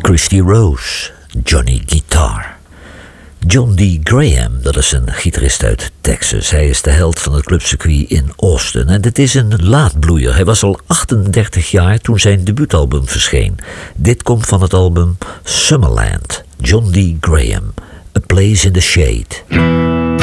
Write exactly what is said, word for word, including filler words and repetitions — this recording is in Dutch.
Christy Rose, Johnny Guitar. John D. Graham, dat is een gitarist uit Texas. Hij is de held van het clubcircuit in Austin. En dit is een laatbloeier. Hij was al achtendertig jaar toen zijn debuutalbum verscheen. Dit komt van het album Summerland. John D. Graham, A Place in the Shade.